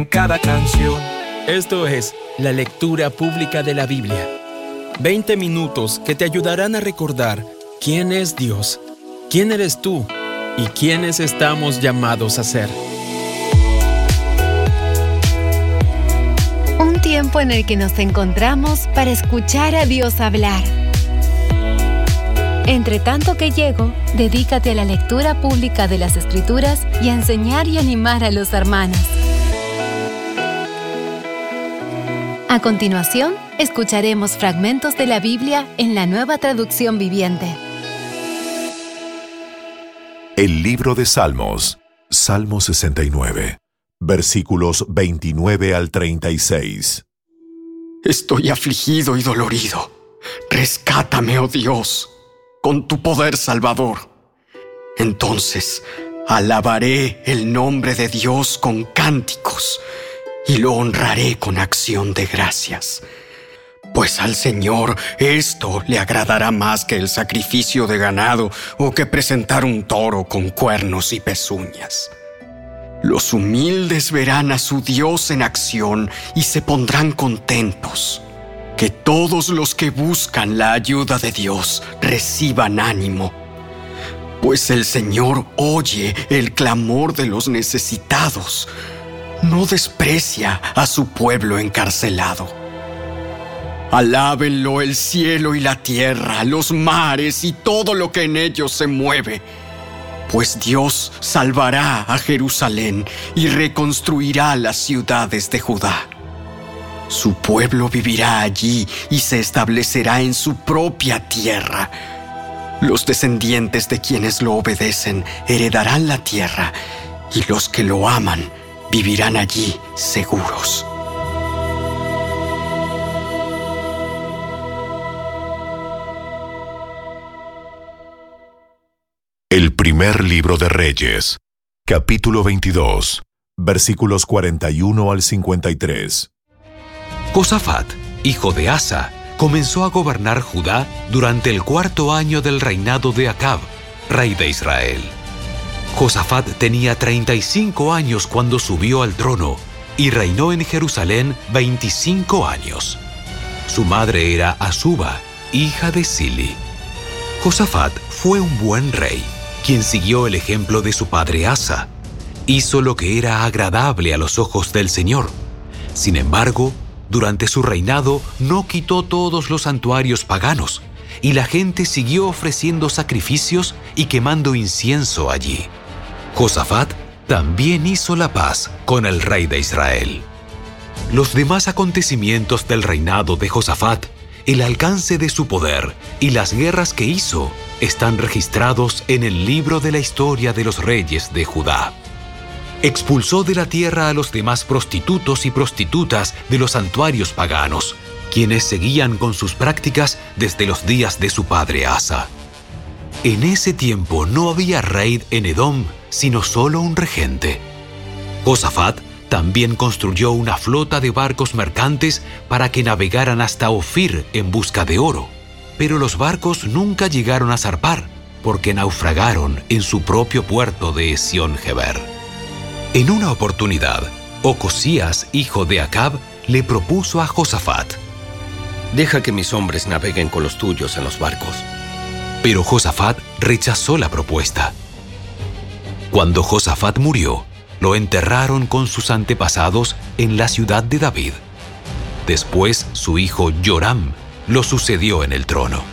cada canción. Esto es la lectura pública de la Biblia. 20 minutos que te ayudarán a recordar quién es Dios, quién eres tú y quiénes estamos llamados a ser. Un tiempo en el que nos encontramos para escuchar a Dios hablar. Entre tanto que llego, dedícate a la lectura pública de las Escrituras y a enseñar y animar a los hermanos. A continuación, escucharemos fragmentos de la Biblia en la Nueva Traducción Viviente. El libro de Salmos, Salmo 69, versículos 29 al 36. Estoy afligido y dolorido. Rescátame, oh Dios, con tu poder salvador. Entonces, alabaré el nombre de Dios con cánticos y lo honraré con acción de gracias. Pues al Señor esto le agradará más que el sacrificio de ganado o que presentar un toro con cuernos y pezuñas. Los humildes verán a su Dios en acción y se pondrán contentos. Que todos los que buscan la ayuda de Dios reciban ánimo. Pues el Señor oye el clamor de los necesitados. No desprecia a su pueblo encarcelado. Alábenlo el cielo y la tierra, los mares y todo lo que en ellos se mueve. Pues Dios salvará a Jerusalén y reconstruirá las ciudades de Judá. Su pueblo vivirá allí y se establecerá en su propia tierra. Los descendientes de quienes lo obedecen heredarán la tierra y los que lo aman vivirán allí seguros. El primer libro de Reyes, capítulo 22, versículos 41 al 53. Josafat, hijo de Asa, comenzó a gobernar Judá durante el 4º año del reinado de Acab, rey de Israel. Josafat tenía 35 años cuando subió al trono y reinó en Jerusalén 25 años. Su madre era Azuba, hija de Sili. Josafat fue un buen rey, quien siguió el ejemplo de su padre Asa. Hizo lo que era agradable a los ojos del Señor. Sin embargo, durante su reinado no quitó todos los santuarios paganos, y la gente siguió ofreciendo sacrificios y quemando incienso allí. Josafat también hizo la paz con el rey de Israel. Los demás acontecimientos del reinado de Josafat, el alcance de su poder y las guerras que hizo están registrados en el libro de la historia de los reyes de Judá. Expulsó de la tierra a los demás prostitutos y prostitutas de los santuarios paganos, quienes seguían con sus prácticas desde los días de su padre Asa. En ese tiempo no había rey en Edom, sino solo un regente. Josafat también construyó una flota de barcos mercantes para que navegaran hasta Ofir en busca de oro, pero los barcos nunca llegaron a zarpar, porque naufragaron en su propio puerto de Esión-Geber. En una oportunidad, Ocosías, hijo de Acab, le propuso a Josafat: «Deja que mis hombres naveguen con los tuyos en los barcos». Pero Josafat rechazó la propuesta. Cuando Josafat murió, lo enterraron con sus antepasados en la ciudad de David. Después, su hijo Joram lo sucedió en el trono.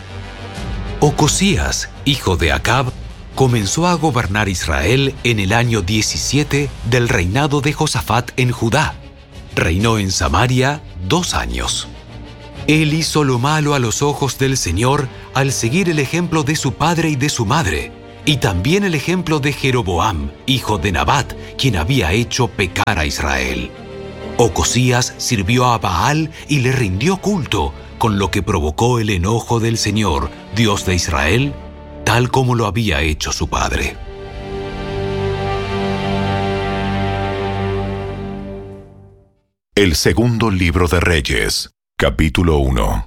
Ocosías, hijo de Acab, comenzó a gobernar Israel en el año 17 del reinado de Josafat en Judá. Reinó en Samaria 2 años. Él hizo lo malo a los ojos del Señor al seguir el ejemplo de su padre y de su madre, y también el ejemplo de Jeroboam, hijo de Nabat, quien había hecho pecar a Israel. Ocosías sirvió a Baal y le rindió culto, con lo que provocó el enojo del Señor, Dios de Israel, tal como lo había hecho su padre. El segundo libro de Reyes, capítulo 1.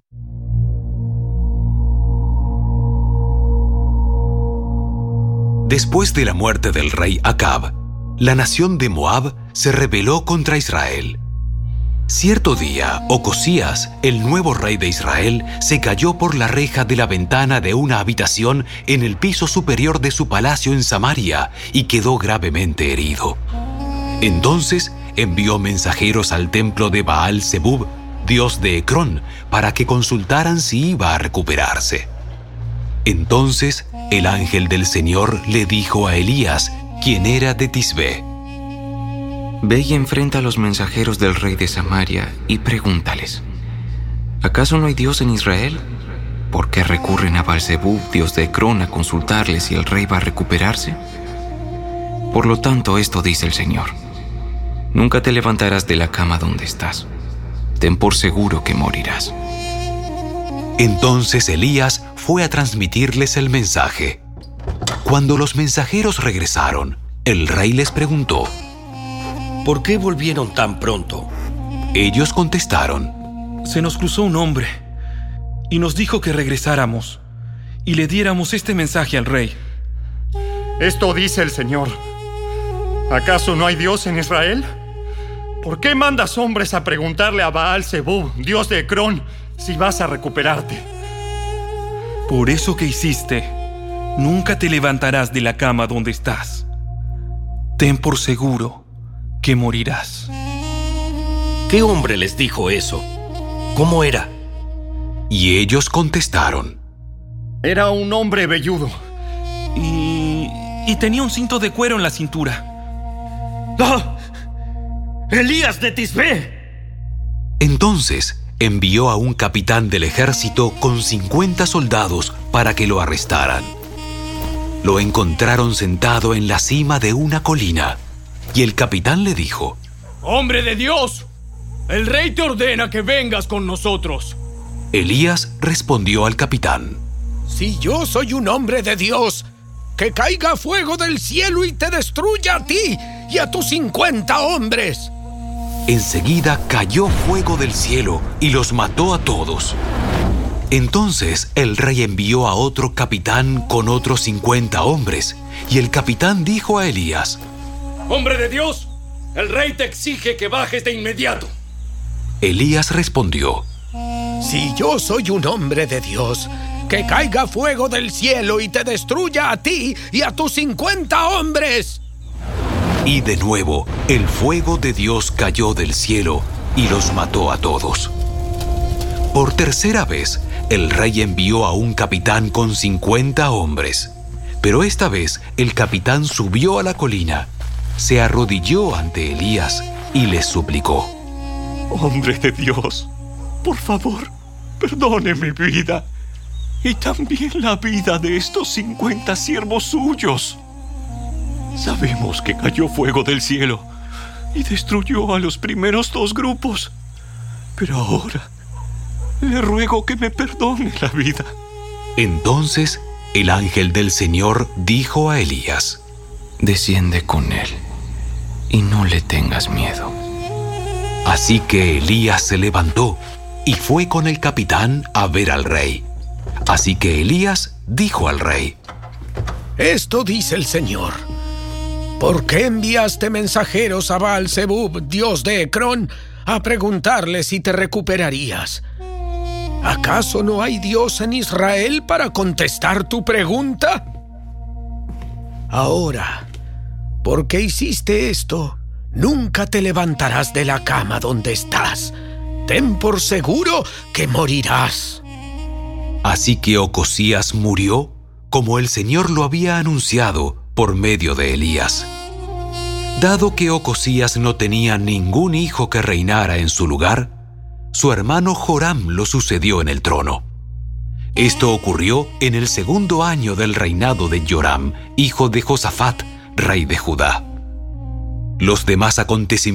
Después de la muerte del rey Acab, la nación de Moab se rebeló contra Israel. Cierto día, Ocosías, el nuevo rey de Israel, se cayó por la reja de la ventana de una habitación en el piso superior de su palacio en Samaria y quedó gravemente herido. Entonces envió mensajeros al templo de Baal-Zebub, dios de Ecrón, para que consultaran si iba a recuperarse. Entonces el ángel del Señor le dijo a Elías, quien era de Tisbé: Ve y enfrenta a los mensajeros del rey de Samaria y pregúntales: ¿acaso no hay Dios en Israel? ¿Por qué recurren a Baal-Zebub, dios de Ecrón, a consultarle si el rey va a recuperarse? Por lo tanto, esto dice el Señor: nunca te levantarás de la cama donde estás. Ten por seguro que morirás. Entonces Elías fue a transmitirles el mensaje. Cuando los mensajeros regresaron, el rey les preguntó: ¿por qué volvieron tan pronto? Ellos contestaron: se nos cruzó un hombre y nos dijo que regresáramos y le diéramos este mensaje al rey. Esto dice el Señor: ¿acaso no hay Dios en Israel? ¿Por qué mandas hombres a preguntarle a Baal-Zebub, dios de Ecrón, si vas a recuperarte? Por eso que hiciste, nunca te levantarás de la cama donde estás. Ten por seguro que morirás. ¿Qué hombre les dijo eso? ¿Cómo era? Y ellos contestaron: Era un hombre velludo. Y tenía un cinto de cuero en la cintura. ¡Ah! ¡Elías de Tisbé! Entonces envió a un capitán del ejército con 50 soldados para que lo arrestaran. Lo encontraron sentado en la cima de una colina, y el capitán le dijo: ¡Hombre de Dios! El rey te ordena que vengas con nosotros. Elías respondió al capitán: Si yo soy un hombre de Dios, que caiga fuego del cielo y te destruya a ti y a tus 50 hombres. Enseguida cayó fuego del cielo y los mató a todos. Entonces el rey envió a otro capitán con otros 50 hombres, y el capitán dijo a Elías: ¡Hombre de Dios! El rey te exige que bajes de inmediato. Elías respondió: Si yo soy un hombre de Dios, que caiga fuego del cielo y te destruya a ti y a tus 50 hombres. Y de nuevo, el fuego de Dios cayó del cielo y los mató a todos. Por tercera vez, el rey envió a un capitán con 50 hombres. Pero esta vez, el capitán subió a la colina, se arrodilló ante Elías y les suplicó: Hombre de Dios, por favor, perdone mi vida y también la vida de estos 50 siervos suyos. Sabemos que cayó fuego del cielo y destruyó a los primeros 2 grupos, pero ahora le ruego que me perdone la vida. Entonces el ángel del Señor dijo a Elías: Desciende con él y no le tengas miedo. Así que Elías se levantó y fue con el capitán a ver al rey. Así que Elías dijo al rey: Esto dice el Señor: ¿por qué enviaste mensajeros a Baal-Zebub, dios de Ecrón, a preguntarle si te recuperarías? ¿Acaso no hay Dios en Israel para contestar tu pregunta? Ahora, ¿por qué hiciste esto? Nunca te levantarás de la cama donde estás. Ten por seguro que morirás. Así que Ocosías murió como el Señor lo había anunciado por medio de Elías. Dado que Ocosías no tenía ningún hijo que reinara en su lugar, su hermano Joram lo sucedió en el trono. Esto ocurrió en el 2º año del reinado de Joram, hijo de Josafat, rey de Judá. Los demás acontecimientos